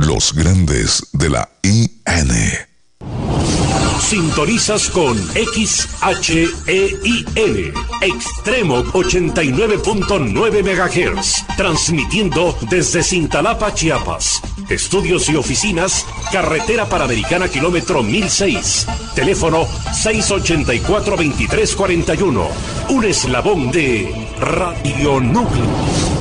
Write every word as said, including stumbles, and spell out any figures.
Los grandes de la I N. Sintonizas con X H E I N, Extremo ochenta y nueve punto nueve megahertz, transmitiendo desde Cintalapa, Chiapas. Estudios y oficinas, Carretera Panamericana, kilómetro mil seis. Teléfono seis ochenta y cuatro, veintitrés cuarenta y uno. Un eslabón de Radio Núcleo.